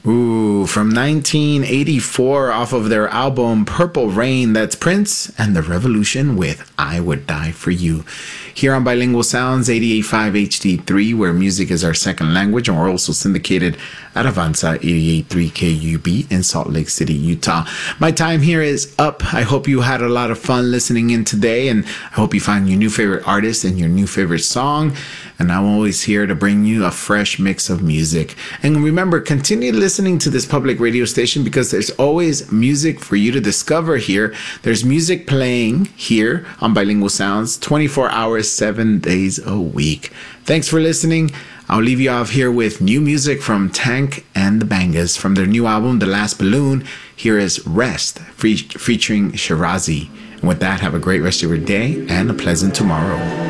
Ooh, from 1984 off of their album Purple Rain, that's Prince and the Revolution with I Would Die For You. Here on Bilingual Sounds 88.5 HD3, where music is our second language, and we're also syndicated at Avanza 88.3 KUB in Salt Lake City, Utah. My time here is up. I hope you had a lot of fun listening in today, and I hope you find your new favorite artist and your new favorite song. And I'm always here to bring you a fresh mix of music. And remember, continue listening to this public radio station because there's always music for you to discover here. There's music playing here on Bilingual Sounds 24 hours, 7 days a week. Thanks for listening. I'll leave you off here with new music from Tank and the Bangas from their new album, The Last Balloon. Here is Rest, featuring Shirazi. And with that, have a great rest of your day and a pleasant tomorrow.